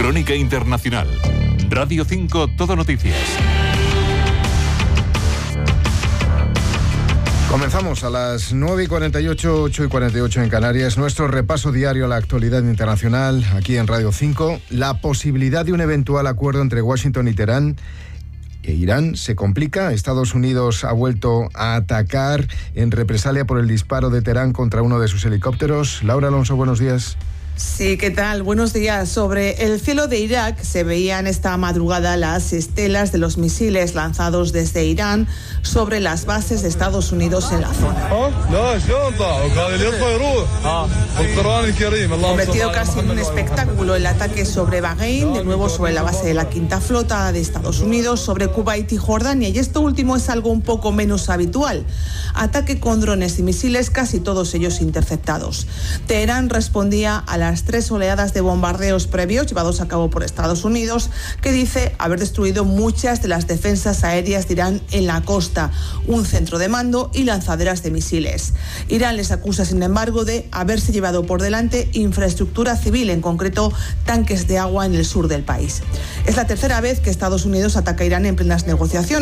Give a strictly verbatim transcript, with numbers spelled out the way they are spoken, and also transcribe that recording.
Crónica Internacional. Radio cinco, Todo Noticias. Comenzamos a las nueve y cuarenta y ocho, ocho y cuarenta y ocho en Canarias, nuestro repaso diario a la actualidad internacional aquí en Radio cinco. La posibilidad de un eventual acuerdo entre Washington y Teherán e Irán se complica. Estados Unidos ha vuelto a atacar en represalia por el disparo de Teherán contra uno de sus helicópteros. Laura Alonso, buenos días. Sí, ¿qué tal? Buenos días. Sobre el cielo de Irak se veían esta madrugada las estelas de los misiles lanzados desde Irán sobre las bases de Estados Unidos en la zona. Convertido casi en un espectáculo el ataque sobre Bahrein, de nuevo sobre la base de la Quinta Flota de Estados Unidos, sobre Kuwait y Jordania, y esto último es algo un poco menos habitual. Ataque con drones y misiles, casi todos ellos interceptados. Teherán respondía a la las tres oleadas de bombardeos previos llevados a cabo por Estados Unidos, que dice haber destruido muchas de las defensas aéreas de Irán en la costa, un centro de mando y lanzaderas de misiles. Irán les acusa, sin embargo, de haberse llevado por delante infraestructura civil, en concreto tanques de agua en el sur del país. Es la tercera vez que Estados Unidos ataca a Irán en plenas negociaciones.